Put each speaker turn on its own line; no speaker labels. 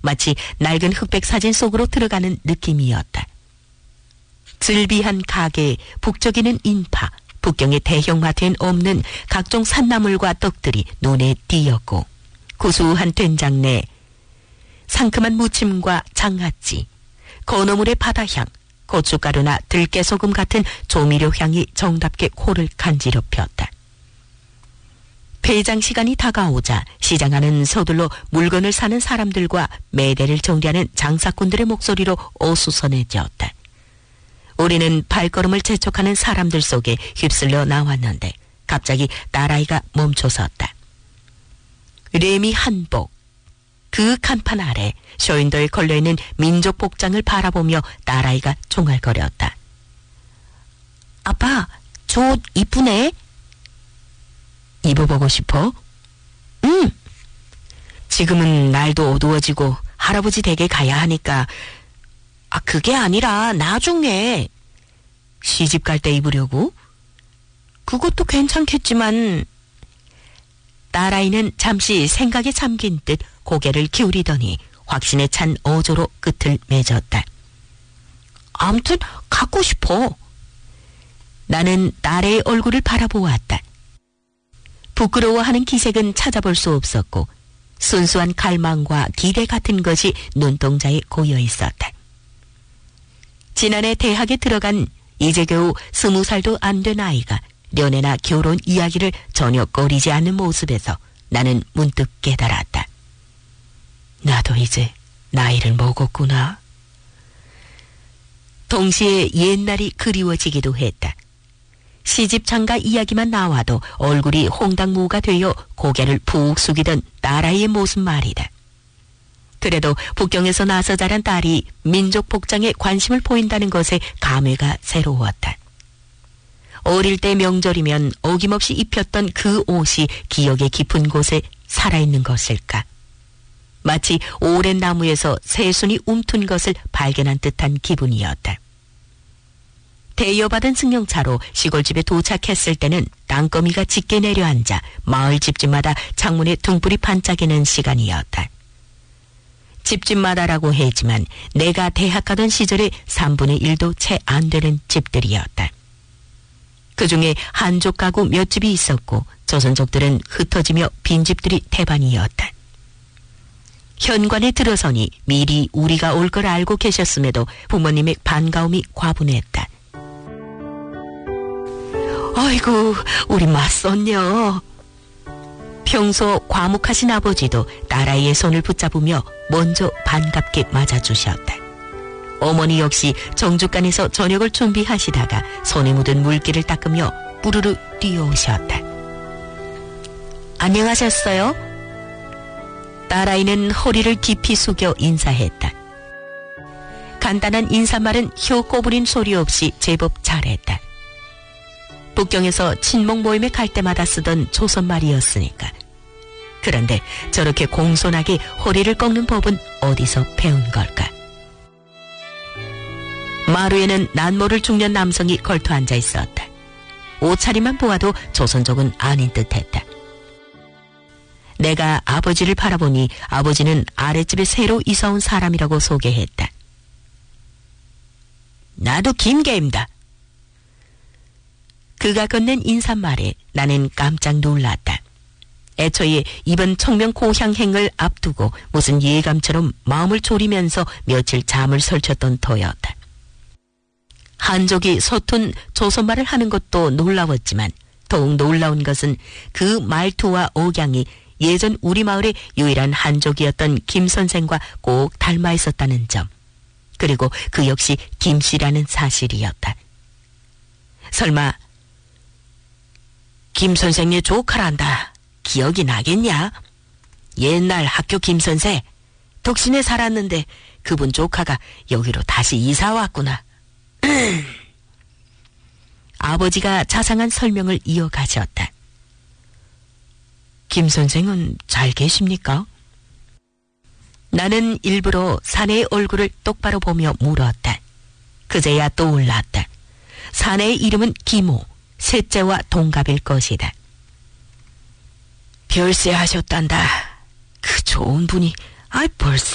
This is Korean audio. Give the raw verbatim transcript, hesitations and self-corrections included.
마치 낡은 흑백 사진 속으로 들어가는 느낌이었다. 즐비한 가게, 북적이는 인파, 북경의 대형마트엔 없는 각종 산나물과 떡들이 눈에 띄었고 구수한 된장내, 상큼한 무침과 장아찌, 건어물의 바다향, 고춧가루나 들깨소금 같은 조미료 향이 정답게 코를 간지럽혔다. 폐장 시간이 다가오자 시장 안은 서둘러 물건을 사는 사람들과 매대를 정리하는 장사꾼들의 목소리로 어수선해졌다. 우리는 발걸음을 재촉하는 사람들 속에 휩쓸려 나왔는데 갑자기 딸아이가 멈춰섰다. 레미 한복, 그 간판 아래 쇼윈도에 걸려있는 민족 복장을 바라보며 딸아이가 중얼거렸다. 아빠, 저 옷 이쁘네? 입어보고 싶어? 응. 지금은 날도 어두워지고 할아버지 댁에 가야 하니까. 아, 그게 아니라 나중에. 시집 갈 때 입으려고? 그것도 괜찮겠지만. 딸아이는 잠시 생각에 잠긴 듯 고개를 기울이더니 확신에 찬 어조로 끝을 맺었다. 아무튼 갖고 싶어. 나는 딸의 얼굴을 바라보았다. 부끄러워하는 기색은 찾아볼 수 없었고 순수한 갈망과 기대 같은 것이 눈동자에 고여 있었다. 지난해 대학에 들어간 이제 겨우 스무 살도 안 된 아이가 연애나 결혼 이야기를 전혀 꺼리지 않는 모습에서 나는 문득 깨달았다. 나도 이제 나이를 먹었구나. 동시에 옛날이 그리워지기도 했다. 시집장가 이야기만 나와도 얼굴이 홍당무가 되어 고개를 푹 숙이던 딸아이의 모습 말이다. 그래도 북경에서 나서 자란 딸이 민족 복장에 관심을 보인다는 것에 감회가 새로웠다. 어릴 때 명절이면 어김없이 입혔던 그 옷이 기억의 깊은 곳에 살아있는 것일까? 마치 오랜 나무에서 새순이 움튼 것을 발견한 듯한 기분이었다. 대여받은 승용차로 시골집에 도착했을 때는 땅거미가 짙게 내려앉아 마을 집집마다 창문에 등불이 반짝이는 시간이었다. 집집마다라고 했지만 내가 대학 가던 시절에 삼분의 일도 채 안 되는 집들이었다. 그중에 한족 가구 몇 집이 있었고 조선족들은 흩어지며 빈집들이 태반이었다. 현관에 들어서니 미리 우리가 올 걸 알고 계셨음에도 부모님의 반가움이 과분했다. 아이고, 우리 맞섰녀. 평소 과묵하신 아버지도 딸아이의 손을 붙잡으며 먼저 반갑게 맞아주셨다. 어머니 역시 정죽간에서 저녁을 준비하시다가 손에 묻은 물기를 닦으며 부르르 뛰어오셨다. 안녕하셨어요? 딸아이는 허리를 깊이 숙여 인사했다. 간단한 인사말은 혀 꼬부린 소리 없이 제법 잘했다. 북경에서 친목 모임에 갈 때마다 쓰던 조선말이었으니까. 그런데 저렇게 공손하게 허리를 꺾는 법은 어디서 배운 걸까? 마루에는 난모를 중년 남성이 걸터 앉아 있었다. 옷차림만 보아도 조선족은 아닌 듯했다. 내가 아버지를 바라보니 아버지는 아랫집에 새로 이사온 사람이라고 소개했다. 나도 김계입니다. 그가 건넨 인사말에 나는 깜짝 놀랐다. 애초에 이번 청명 고향행을 앞두고 무슨 예감처럼 마음을 졸이면서 며칠 잠을 설쳤던 터였다. 한족이 서툰 조선말을 하는 것도 놀라웠지만 더욱 놀라운 것은 그 말투와 억양이 예전 우리 마을의 유일한 한족이었던 김 선생과 꼭 닮아 있었다는 점, 그리고 그 역시 김씨라는 사실이었다. 설마 김 선생의 조카란다 기억이 나겠냐? 옛날 학교 김 선생 독신에 살았는데 그분 조카가 여기로 다시 이사 왔구나. 아버지가 자상한 설명을 이어가셨다. 김 선생은 잘 계십니까? 나는 일부러 사내의 얼굴을 똑바로 보며 물었다. 그제야 떠올랐다. 사내의 이름은 김호, 셋째와 동갑일 것이다. 별세 하셨단다. 그 좋은 분이, 아이 벌써